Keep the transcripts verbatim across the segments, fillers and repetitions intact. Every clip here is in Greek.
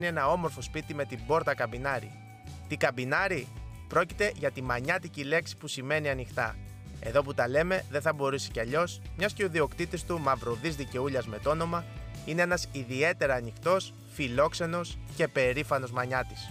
Είναι ένα όμορφο σπίτι με την πόρτα καμπινάρι. Τι καμπινάρι? Πρόκειται για τη μανιάτικη λέξη που σημαίνει ανοιχτά. Εδώ που τα λέμε δεν θα μπορούσε κι αλλιώς, μιας και ο ιδιοκτήτης του, Μαυροδής Δικαιούλιας με το όνομα, είναι ένας ιδιαίτερα ανοιχτός, φιλόξενος και περήφανος μανιάτης.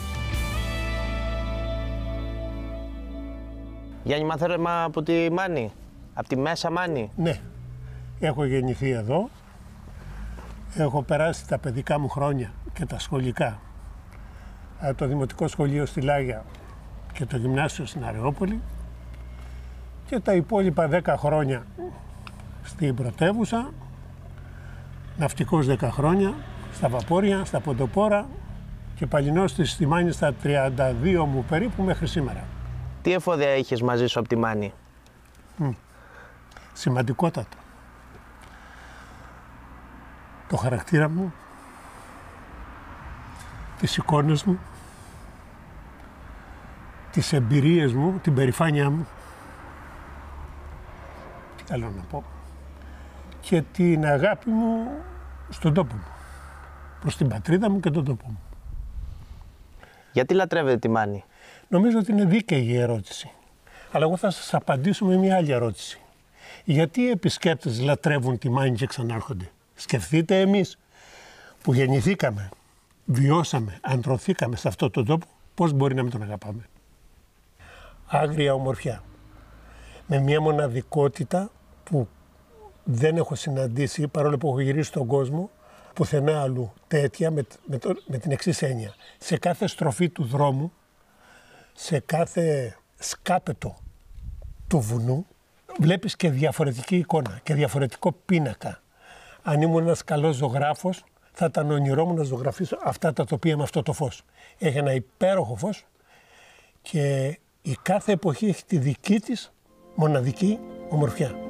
Γιάννη, μαθαίρεμα από τη Μάνη, από τη Μέσα Μάνη. Ναι, έχω γεννηθεί εδώ, έχω περάσει τα παιδικά μου χρόνια και τα σχολικά, το δημοτικό σχολείο στη Λάγια και το γυμνάσιο στην Αρεόπολη και τα υπόλοιπα δέκα χρόνια στην πρωτεύουσα, ναυτικός δέκα χρόνια, στα Βαπόρια, στα Ποντοπόρα και παλινός στη Μάνη στα τριάντα δύο μου περίπου μέχρι σήμερα. Τι εφόδια είχες μαζί σου από τη Μάνη? Mm. Σημαντικότατα. Το χαρακτήρα μου, τις εικόνες μου, τις εμπειρίες μου, την περηφάνειά μου, τι θέλω να πω, και την αγάπη μου στον τόπο μου, προς την πατρίδα μου και τον τόπο μου. Γιατί λατρεύετε τη Μάνη? Νομίζω ότι είναι δίκαιη η ερώτηση, αλλά εγώ θα σας απαντήσω με μια άλλη ερώτηση. Γιατί οι επισκέπτες λατρεύουν τη Μάνη και ξανάρχονται? Σκεφτείτε εμείς που γεννηθήκαμε, βιώσαμε, αντρωθήκαμε σε αυτόν τον τόπο, πώς μπορεί να μην τον αγαπάμε? Άγρια ομορφιά, με μια μοναδικότητα που δεν έχω συναντήσει, παρόλο που έχω γυρίσει στον κόσμο, πουθενά αλλού τέτοια, με, με, το, με την εξής έννοια. Σε κάθε στροφή του δρόμου, σε κάθε σκάπετο του βουνού, βλέπεις και διαφορετική εικόνα και διαφορετικό πίνακα. Αν ήμουν ένας καλός ζωγράφος, θα ήταν όνειρό μου να ζωγραφίσω αυτά τα τοπία με αυτό το φως. Έχει ένα υπέροχο φως και η κάθε εποχή έχει τη δική της μοναδική ομορφιά.